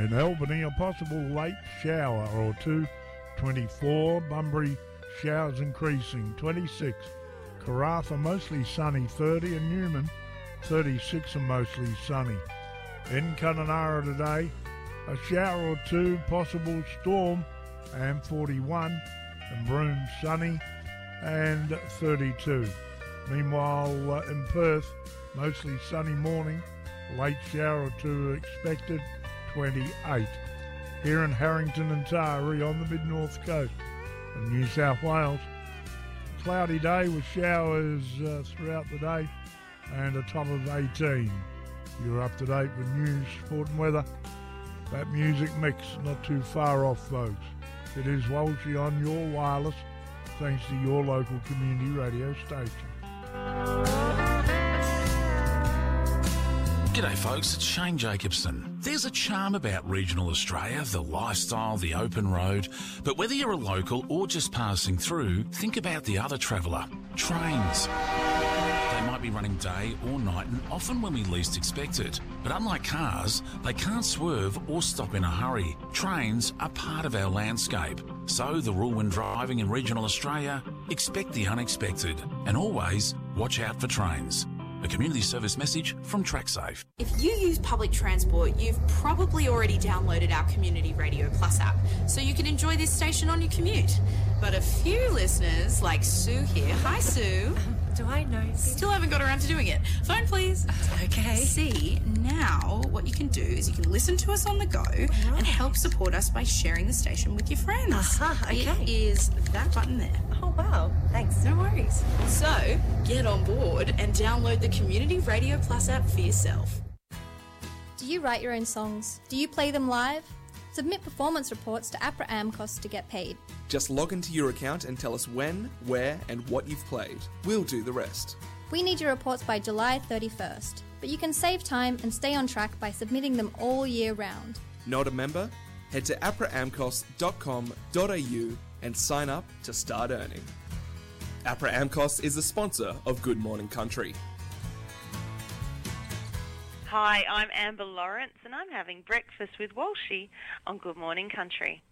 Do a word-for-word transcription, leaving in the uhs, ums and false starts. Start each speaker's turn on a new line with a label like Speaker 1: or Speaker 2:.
Speaker 1: In Albany, a possible late shower or two, twenty-four. Bunbury, showers increasing, twenty-six. Karratha, mostly sunny, thirty. And Newman, thirty-six and mostly sunny. In Kununurra today, a shower or two, possible storm, and forty-one. And Broome, sunny, and thirty-two. Meanwhile, uh, in Perth, mostly sunny morning, late shower or two expected, twenty-eight. Here in Harrington and Taree on the mid-north coast of New South Wales, cloudy day with showers uh, throughout the day and a top of eighteen. You're up to date with news, sport and weather. That music mix not too far off, folks. It is Walshy on your wireless, thanks to your local community radio station.
Speaker 2: G'day folks, it's Shane Jacobson. There's a charm about regional Australia, the lifestyle, the open road. But whether you're a local or just passing through, think about the other traveller, trains. They might be running day or night and often when we least expect it. But unlike cars, they can't swerve or stop in a hurry. Trains are part of our landscape. So the rule when driving in regional Australia, expect the unexpected and always watch out for trains. A community service message from TrackSafe.
Speaker 3: If you use public transport, you've probably already downloaded our Community Radio Plus app, so you can enjoy this station on your commute. But a few listeners, like Sue here, hi Sue.
Speaker 4: Do I know?
Speaker 3: Still haven't got around to doing it. Phone please.
Speaker 4: Okay.
Speaker 3: See, now what you can do is you can listen to us on the go
Speaker 4: Right.
Speaker 3: and help support us by sharing the station with your friends.
Speaker 4: Aha, okay.
Speaker 3: It is that button there.
Speaker 4: Oh, wow. Thanks.
Speaker 3: No worries. So, get on board and download the Community Radio Plus app for yourself.
Speaker 5: Do you write your own songs? Do you play them live? Submit performance reports to APRA AMCOS to get paid.
Speaker 6: Just log into your account and tell us when, where and what you've played. We'll do the rest.
Speaker 5: We need your reports by July thirty-first, but you can save time and stay on track by submitting them all year round.
Speaker 6: Not a member? Head to apra amcos dot com dot a u and sign up to start earning. APRA AMCOS is the sponsor of Good Morning Country.
Speaker 7: Hi, I'm Amber Lawrence and I'm having breakfast with Walshy on Good Morning Country.